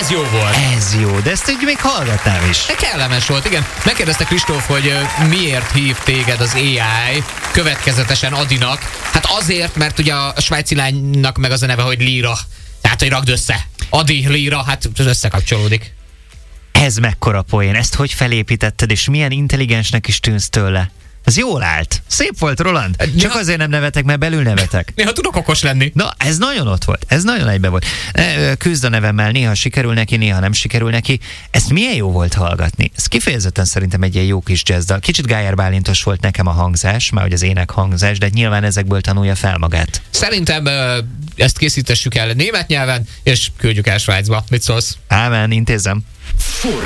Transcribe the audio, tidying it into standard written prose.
Ez jó volt. Ez jó, de ezt így még hallgatnám is. De kellemes volt, igen. Megkérdezte Kristóf, hogy miért hív téged az AI következetesen Adinak. Hát azért, mert ugye a svájci lánynak meg az a neve, hogy Lira. Tehát, hogy rakd össze. Adi, Lira, hát összekapcsolódik. Ez mekkora poén, ezt hogy felépítetted, és milyen intelligensnek is tűnsz tőle. Ez jól állt. Szép volt, Roland. Csak azért nem nevetek, mert belül nevetek. Néha tudok okos lenni. Na, ez nagyon ott volt. Ez nagyon egybe volt. Küzd a nevemmel, néha sikerül neki, néha nem sikerül neki. Ezt milyen jó volt hallgatni. Ez kifejezetten szerintem egy ilyen jó kis jazzdal. Kicsit Gájer Bálintos volt nekem a hangzás, már hogy az ének hangzás, de nyilván ezekből tanulja fel magát. Szerintem ezt készítessük el német nyelven, és küldjük el Svájcba. Mit szólsz? Ámen, intézem.